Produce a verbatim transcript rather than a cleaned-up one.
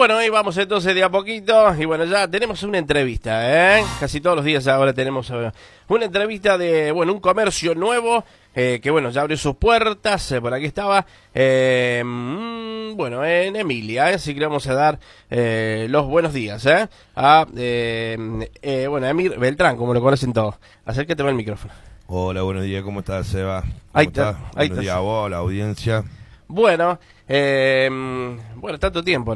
bueno, ahí vamos entonces de a poquito. Y bueno, ya tenemos una entrevista, ¿eh? Casi todos los días ahora tenemos uh, una entrevista de, bueno, un comercio nuevo. Eh, que bueno, ya abrió sus puertas, eh, por aquí estaba, eh, mmm, bueno, en Emilia, eh, así que le vamos a dar eh, los buenos días, eh, a, eh, eh, bueno, Emir Beltrán, como lo conocen todos. Acércate al micrófono. Hola, buenos días, ¿cómo estás, Seba? ¿Cómo Ahí estás? está, ahí Buenos está. días a vos, a la audiencia. Bueno, eh, bueno, tanto tiempo,